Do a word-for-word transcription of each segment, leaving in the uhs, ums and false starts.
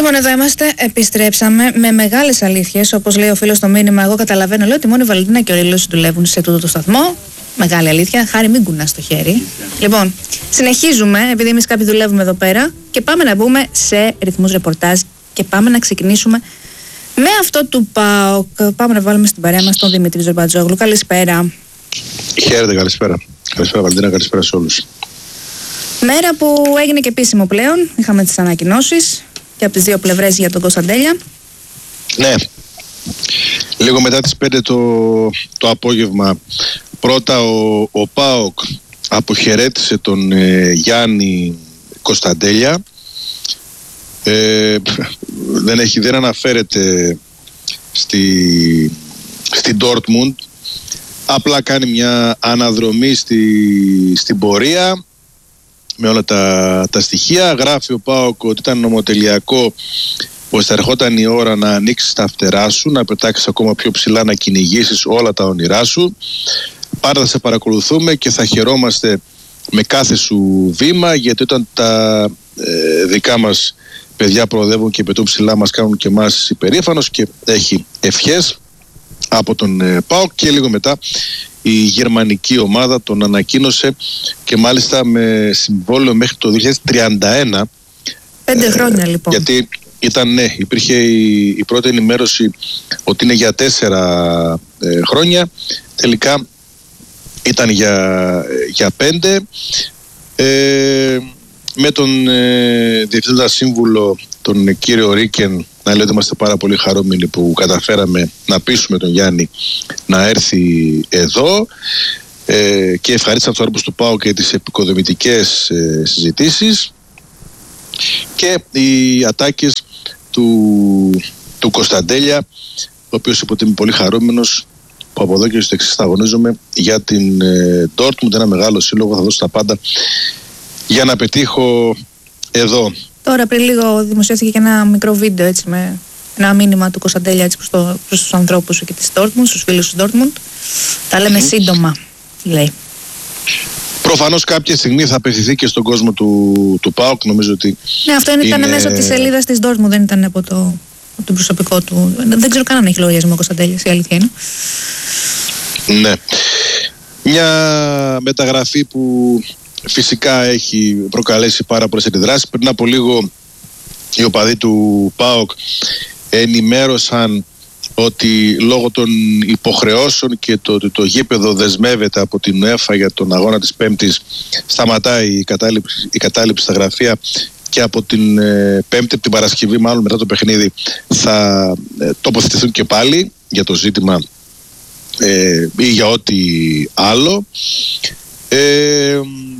Λοιπόν, εδώ είμαστε. Επιστρέψαμε με μεγάλες αλήθειες. Όπως λέει ο φίλος στο μήνυμα, εγώ καταλαβαίνω, λέω ότι μόνο η Βαλεντίνα και ο Ρήλος δουλεύουν σε τούτο το σταθμό. Μεγάλη αλήθεια. Χάρη, μην κουνάς το χέρι. Λοιπόν, συνεχίζουμε, επειδή εμείς κάποιοι δουλεύουμε εδώ πέρα, και πάμε να μπούμε σε ρυθμούς ρεπορτάζ και πάμε να ξεκινήσουμε με αυτό του ΠΑΟΚ. Πάμε να βάλουμε στην παρέα μας τον Δημήτρη Ζορμπατζόγλου. Καλησπέρα. Χαίρετε, καλησπέρα. Καλησπέρα, Βαλεντίνα, καλησπέρα σε όλους. Μέρα που έγινε και επίσημο πλέον. Είχαμε τις ανακοινώσεις και από τις δύο πλευρές για τον Κωνσταντέλια. Ναι. Λίγο μετά τις πέντε το, το απόγευμα, πρώτα ο, ο ΠΑΟΚ αποχαιρέτησε τον ε, Γιάννη Κωνσταντέλια. Ε, δεν, έχει, δεν αναφέρεται στη, στη Dortmund. Απλά κάνει μια αναδρομή στη, στην πορεία με όλα τα, τα στοιχεία. Γράφει ο ΠΑΟΚ ότι ήταν νομοτελειακό, πως θα ερχόταν η ώρα να ανοίξεις τα φτερά σου, να πετάξεις ακόμα πιο ψηλά, να κυνηγήσεις όλα τα όνειρά σου. Πάντα θα σε παρακολουθούμε και θα χαιρόμαστε με κάθε σου βήμα, γιατί όταν τα ε, δικά μας παιδιά προοδεύουν και πετούν ψηλά, μας κάνουν και εμάς υπερήφανος, και έχει ευχές από τον ε, ΠΑΟΚ. Και λίγο μετά η γερμανική ομάδα τον ανακοίνωσε, και μάλιστα με συμβόλαιο μέχρι το δύο χιλιάδες τριάντα ένα. Πέντε χρόνια λοιπόν. Γιατί ήταν, ναι, υπήρχε η, η πρώτη ενημέρωση ότι είναι για τέσσερα ε, χρόνια. Τελικά ήταν για, για πέντε. Ε, με τον ε, διευθύνοντα σύμβουλο, τον κύριο Ρίκεν, να λέω ότι είμαστε πάρα πολύ χαρούμενοι που καταφέραμε να πείσουμε τον Γιάννη να έρθει εδώ, ε, και ευχαρίστησα τους όρπους του ΠΑΟΚ και τις επικοδομητικές ε, συζητήσεις, και οι ατάκες του, του Κωνσταντέλια, ο οποίος είπε ότι είμαι πολύ χαρούμενος που από εδώ και στο εξής θα αγωνίζομαι για την ε, Dortmund, ένα μεγάλο σύλλογο, θα δώσω τα πάντα για να πετύχω εδώ. Τώρα πριν λίγο δημοσιεύθηκε και ένα μικρό βίντεο, έτσι, με ένα μήνυμα του Κωνσταντέλια, έτσι, προς, το, προς τους ανθρώπους και της Dortmund, στους φίλους της Dortmund. Τα λέμε mm. σύντομα, λέει. Προφανώς κάποια στιγμή θα απευθυνθεί και στον κόσμο του, του ΠΑΟΚ, νομίζω ότι... Ναι, αυτό είναι... ήταν μέσω της σελίδας της Dortmund, δεν ήταν από το, από το προσωπικό του. Δεν ξέρω καν αν έχει λογαριασμό ο Κωνσταντέλιας, η αλήθεια είναι. Ναι. Μια μεταγραφή που φυσικά έχει προκαλέσει πάρα πολλές αντιδράσεις. Πριν από λίγο οι οπαδοί του ΠΑΟΚ ενημέρωσαν ότι λόγω των υποχρεώσεων και το ότι το, το γήπεδο δεσμεύεται από την UEFA για τον αγώνα της Πέμπτης, σταματάει η κατάληψη, η κατάληψη στα γραφεία, και από την ε, Πέμπτη, την Παρασκευή μάλλον μετά το παιχνίδι, θα ε, τοποθετηθούν και πάλι για το ζήτημα ε, ή για ό,τι άλλο. Ε,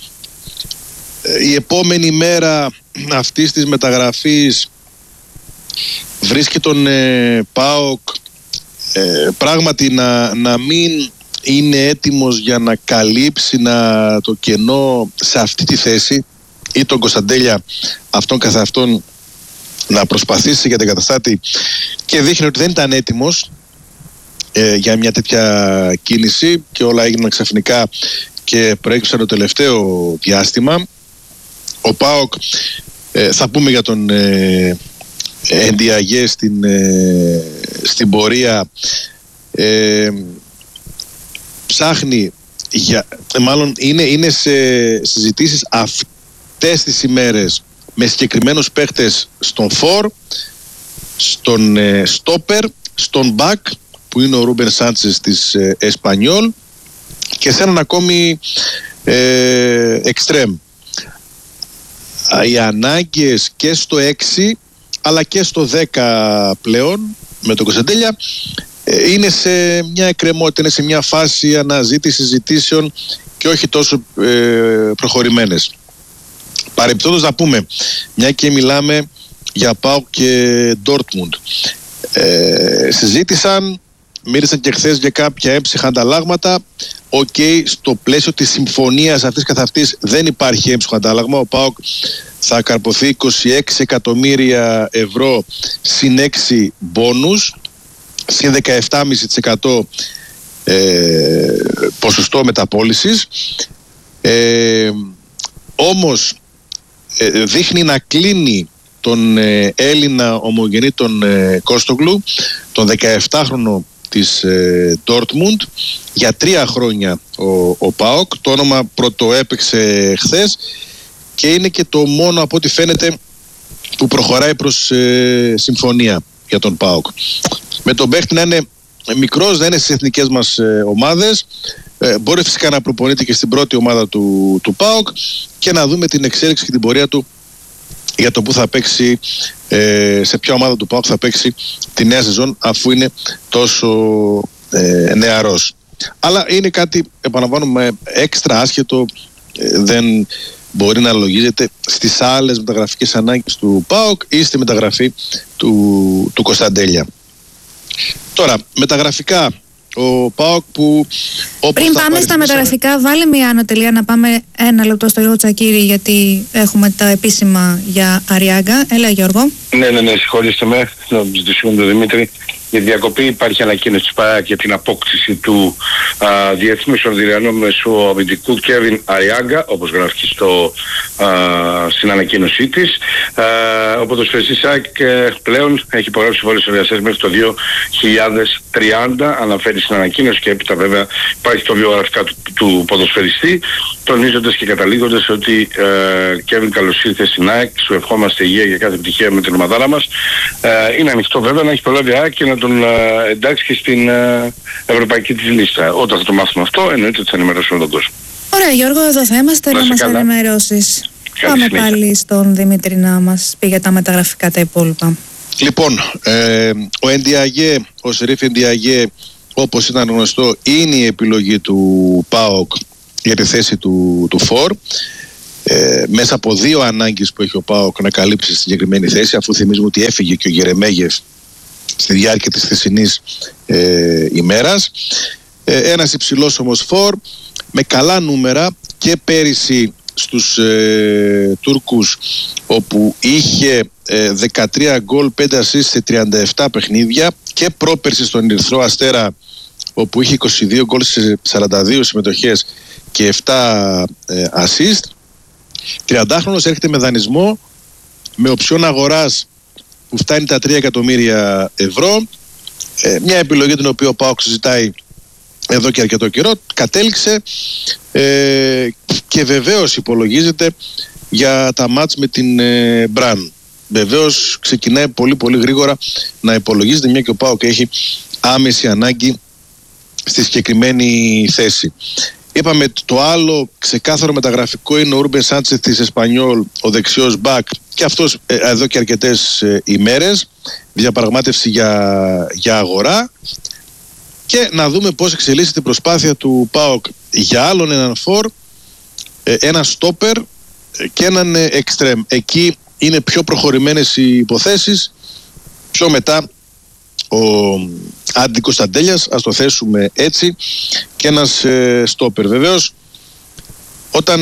η επόμενη μέρα αυτής της μεταγραφής βρίσκει τον ε, ΠΑΟΚ ε, πράγματι να, να μην είναι έτοιμος για να καλύψει να, το κενό σε αυτή τη θέση, ή τον Κωνσταντέλια αυτόν καθ' αυτόν να προσπαθήσει για την καταστάτη, και δείχνει ότι δεν ήταν έτοιμος ε, για μια τέτοια κίνηση, και όλα έγιναν ξαφνικά και προέκυψαν το τελευταίο διάστημα. Ο ΠΑΟΚ, ε, θα πούμε για τον ε, Ενδιαγέ στην, ε, στην πορεία, ε, ψάχνει για, μάλλον είναι, είναι σε συζητήσεις αυτές τις ημέρες με συγκεκριμένους παίχτες στον φορ, στον ε, στόπερ, στον μπακ που είναι ο Ρούμπεν Σάντσες της ε, Εσπανιόλ, και σε έναν ακόμη ε, εξτρέμ. Οι ανάγκες και στο έξι αλλά και στο δέκα πλέον με τον Κωνσταντέλια ε, είναι σε μια εκκρεμότητα, είναι σε μια φάση αναζήτησης ζητήσεων και όχι τόσο ε, προχωρημένες. Παρεμπιπτόντως να πούμε, μια και μιλάμε για ΠΑΟΚ και Dortmund, ε, συζήτησαν, μίλησαν και χθες για κάποια έμψυχα ανταλλάγματα. Οκ, okay, στο πλαίσιο της συμφωνίας αυτής καθ' αυτής δεν υπάρχει έμψυχο αντάλλαγμα. Ο ΠΑΟΚ θα καρποθεί είκοσι έξι εκατομμύρια ευρώ συν έξι μπόνους, συν δεκαεπτά κόμμα πέντε τοις εκατό ε, ποσοστό μεταπώλησης. Ε, όμως ε, δείχνει να κλείνει τον ε, Έλληνα ομογενή τον ε, Κόστογλου, τον δεκαεφτάχρονο της ε, Dortmund, για τρία χρόνια ο, ο ΠΑΟΚ. Το όνομα πρωτοέπαιξε χθες και είναι και το μόνο από ό,τι φαίνεται που προχωράει προς ε, συμφωνία για τον ΠΑΟΚ. Με τον παίχτη να είναι μικρός, να είναι στις εθνικές μας ε, ομάδες, ε, μπορεί φυσικά να προπονείται και στην πρώτη ομάδα του, του ΠΑΟΚ και να δούμε την εξέλιξη και την πορεία του για το που θα παίξει, ε, σε ποια ομάδα του ΠΑΟΚ θα παίξει τη νέα σεζόν, αφού είναι τόσο ε, νεαρός. Αλλά είναι κάτι, επαναλαμβάνουμε, έξτρα άσχετο, ε, δεν μπορεί να λογίζεται στις άλλες μεταγραφικές ανάγκες του ΠΑΟΚ ή στη μεταγραφή του, του Κωνσταντέλια. Τώρα, μεταγραφικά, ο ΠΑΟΚ που... Πριν πάμε στα μεταγραφικά, βάλε μια ανωτελεία να πάμε ένα λεπτό στο Γιώργο Τσακίρη, γιατί έχουμε τα επίσημα για Αριάγκα. Έλα, Γιώργο. Ναι, ναι, ναι, συγχωρήστε με, να ζητήσουμε τον Δημήτρη. Για διακοπή υπάρχει ανακοίνωση της ΠΑΕ για την απόκτηση του α, διεθνούς ορδιριανού μεσοαμυντικού Κέβιν Αριάγκα, όπως γράφει στο, α, στην ανακοίνωσή της. Α, ο ποδοσφαιριστής ΑΕΚ πλέον έχει υπογράψει συμβόλαιο εργασίας μέχρι το δύο χιλιάδες τριάντα, αναφέρει στην ανακοίνωση, και έπειτα βέβαια υπάρχει το βιογραφικά του, του ποδοσφαιριστή, τονίζοντας και καταλήγοντας ότι Κέβιν, καλώς ήρθες στην ΑΕΚ, σου ευχόμαστε υγεία για κάθε επιτυχία με την ομαδάρα μας. Ε, είναι ανοιχτό βέβαια να έχει προλάβει ΑΕΚ και να τον uh, εντάξει και στην uh, ευρωπαϊκή της λίστα. Όταν θα το μάθουμε αυτό, εννοείται ότι θα ενημερώσουμε τον κόσμο. Ωραία, Γιώργο, εδώ θα είμαστε να, να μας ενημερώσεις. Πάμε συνέχεια πάλι στον Δημήτρη να μας πει για τα μεταγραφικά τα υπόλοιπα. Λοιπόν, ε, ο Ενδιαγέ, ο Σερίφ Ενδιαγέ, όπως ήταν γνωστό, είναι η επιλογή του ΠΑΟΚ για τη θέση του, του Φορ. Ε, μέσα από δύο ανάγκες που έχει ο ΠΑΟΚ να καλύψει στη συγκεκριμένη θέση, αφού θυμίζουμε ότι έφυγε και ο Γερεμέγεφ στη διάρκεια της χθεσινής ε, ημέρας. Ε, ένας υψηλός όμως φορ με καλά νούμερα και πέρυσι στους ε, Τούρκους, όπου είχε ε, δεκατρία γκολ, πέντε ασίστ σε τριάντα επτά παιχνίδια, και πρόπερσι στον Ερυθρό Αστέρα, όπου είχε είκοσι δύο γκολ σε σαράντα δύο συμμετοχές και επτά ε, ασίστ. τριαντάχρονος έρχεται με δανεισμό με οψιόν αγοράς που φτάνει τα τρία εκατομμύρια ευρώ. Ε, μια επιλογή την οποία ο ΠΑΟΚ συζητάει εδώ και αρκετό καιρό. Κατέληξε ε, και βεβαίως υπολογίζεται για τα μάτς με την ε, Μπραν. Βεβαίως ξεκινάει πολύ πολύ γρήγορα να υπολογίζεται, μια και ο ΠΑΟΚ έχει άμεση ανάγκη στη συγκεκριμένη θέση. Είπαμε το άλλο ξεκάθαρο μεταγραφικό είναι ο Ρούρμπεν Σάντσεθ της Εσπανιόλ, ο δεξιός μπακ, και αυτός ε, εδώ και αρκετές ε, ημέρες διαπραγμάτευση για, για αγορά, και να δούμε πώς εξελίσσεται η προσπάθεια του ΠΑΟΚ για άλλον έναν φορ, ε, ένα στόπερ και έναν ε, εξτρέμ. Εκεί είναι πιο προχωρημένες οι υποθέσεις. Πιο μετά ο Άντι Κωνσταντέλιας, ας το θέσουμε έτσι, και ένας ε, στόπερ. Βεβαίως, όταν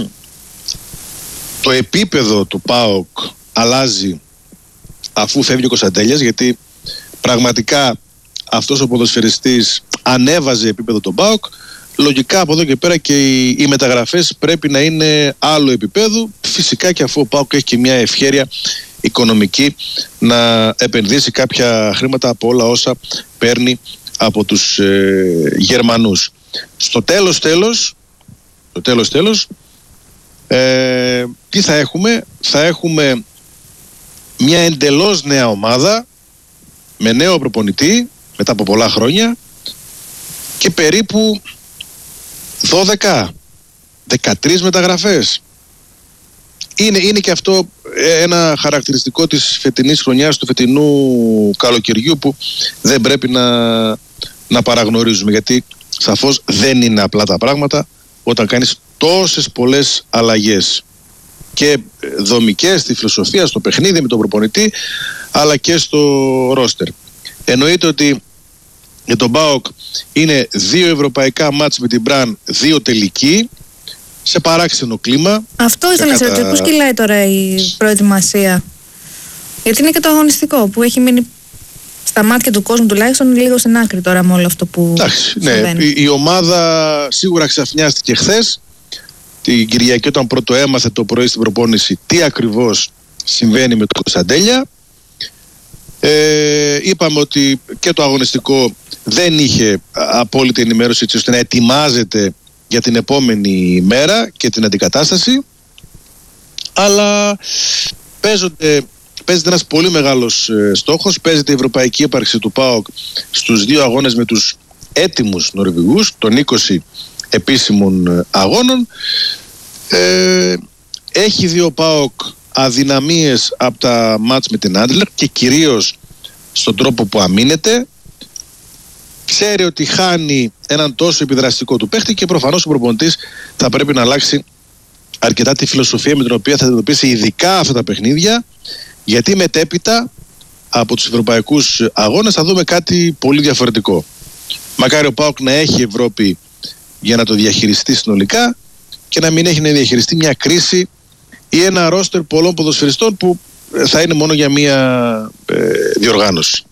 το επίπεδο του ΠΑΟΚ αλλάζει αφού φεύγει ο Κωνσταντέλιας, γιατί πραγματικά αυτός ο ποδοσφαιριστής ανέβαζε επίπεδο τον ΠΑΟΚ, λογικά από εδώ και πέρα και οι, οι μεταγραφές πρέπει να είναι άλλο επίπεδου. Φυσικά και αφού ο ΠΑΟΚ έχει και μια ευχέρεια οικονομική να επενδύσει κάποια χρήματα από όλα όσα παίρνει από τους ε, Γερμανούς. Στο τέλος τέλος, στο τέλος τέλος, ε, τι θα έχουμε? Θα έχουμε μια εντελώς νέα ομάδα με νέο προπονητή μετά από πολλά χρόνια και περίπου δώδεκα δεκατρείς μεταγραφές. Είναι, είναι και αυτό ένα χαρακτηριστικό της φετινής χρονιάς, του φετινού καλοκαιριού, που δεν πρέπει να, να παραγνωρίζουμε, γιατί σαφώς δεν είναι απλά τα πράγματα όταν κάνεις τόσες πολλές αλλαγές και δομικές στη φιλοσοφία, στο παιχνίδι με τον προπονητή, αλλά και στο ρόστερ. Εννοείται ότι για τον ΠΑΟΚ είναι δύο ευρωπαϊκά μάτς με την Μπραν, δύο τελικοί, σε παράξενο κλίμα. Αυτό ήθελα να σε ρωτήσω, πώς κυλάει τώρα η προετοιμασία? Γιατί είναι και το αγωνιστικό που έχει μείνει στα μάτια του κόσμου τουλάχιστον λίγο στην άκρη τώρα με όλο αυτό που Εντάξει, ναι, συμβαίνει. η, η ομάδα σίγουρα ξαφνιάστηκε χθες την Κυριακή, όταν πρώτο έμαθε το πρωί στην προπόνηση τι ακριβώς συμβαίνει με τον Κωνσταντέλια. Ε, είπαμε ότι και το αγωνιστικό δεν είχε απόλυτη ενημέρωση έτσι ώστε να ετοιμάζεται για την επόμενη μέρα και την αντικατάσταση, αλλά παίζονται, παίζεται ένας πολύ μεγάλος ε, στόχος. Παίζεται η ευρωπαϊκή ύπαρξη του ΠΑΟΚ στους δύο αγώνες με τους έτοιμους Νορβηγούς των είκοσι επίσημων αγώνων. ε, έχει δει ο ΠΑΟΚ αδυναμίες από τα μάτς με την Άντλερ και κυρίως στον τρόπο που αμήνεται. Ξέρει ότι χάνει έναν τόσο επιδραστικό του παίχτη και προφανώς ο προπονητής θα πρέπει να αλλάξει αρκετά τη φιλοσοφία με την οποία θα αντιμετωπίσει ειδικά αυτά τα παιχνίδια, γιατί μετέπειτα από τους ευρωπαϊκούς αγώνες θα δούμε κάτι πολύ διαφορετικό. Μακάρι ο ΠΑΟΚ να έχει Ευρώπη για να το διαχειριστεί συνολικά και να μην έχει να διαχειριστεί μια κρίση ή ένα ρόστερ πολλών ποδοσφαιριστών που θα είναι μόνο για μια ε, διοργάνωση.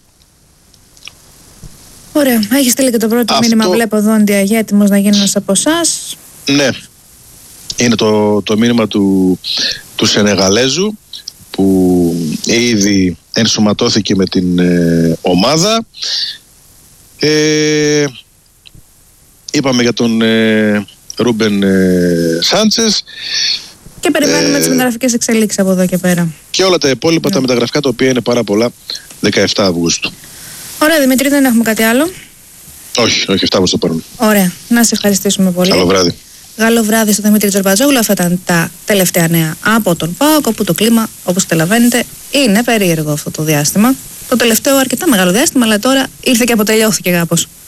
Ωραία. Έχει στείλει και το πρώτο Αυτό... μήνυμα. Βλέπω εδώ Ντιαγέ, έτοιμος να γίνει ένας από εσάς. Ναι. Είναι το, το μήνυμα του, του Σενεγαλέζου που ήδη ενσωματώθηκε με την ε, ομάδα. Ε, είπαμε για τον ε, Ρούμπεν ε, Σάντσες. Και περιμένουμε ε, τις μεταγραφικές εξελίξεις από εδώ και πέρα. Και όλα τα υπόλοιπα, yeah. τα μεταγραφικά, τα οποία είναι πάρα πολλά, δεκαεφτά Αυγούστου. Ωραία, Δημήτρη, δεν έχουμε κάτι άλλο. Όχι, όχι, αυτά μας το παίρνουμε. Ωραία, να σε ευχαριστήσουμε πολύ. Καλό βράδυ. Καλό βράδυ στο Δημήτρη Τζορμπατζόγλου. Αυτά ήταν τα τελευταία νέα από τον ΠΑΟΚ, όπου το κλίμα, όπως καταλαβαίνετε, είναι περίεργο αυτό το διάστημα. Το τελευταίο αρκετά μεγάλο διάστημα, αλλά τώρα ήρθε και αποτελειώθηκε κάπως.